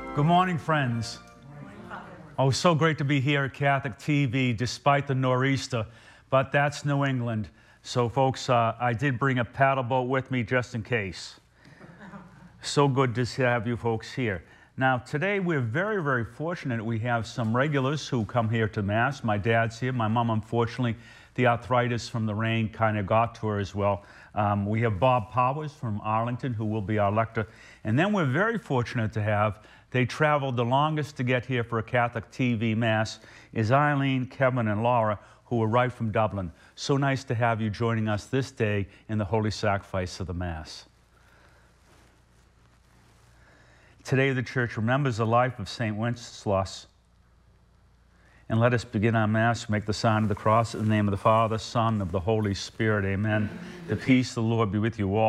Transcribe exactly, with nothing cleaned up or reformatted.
Good morning, friends. Oh, so great to be here at Catholic T V despite the nor'easter, but that's New England. So, folks, uh, I did bring a paddle boat with me just in case. So good to have you folks here. Now, today we're very, very fortunate. We have some regulars who come here to Mass. My dad's here. My mom, unfortunately, the arthritis from the rain kind of got to her as well. Um, we have Bob Powers from Arlington, who will be our lector. And then we're very fortunate to have, they traveled the longest to get here for a Catholic T V Mass, is Eileen, Kevin, and Laura, who are right from Dublin. So nice to have you joining us this day in the Holy Sacrifice of the Mass. Today, the Church remembers the life of Saint Wenceslas. And let us begin our Mass, make the sign of the cross in the name of the Father, Son, of the Holy Spirit. Amen. The peace of the Lord be with you all.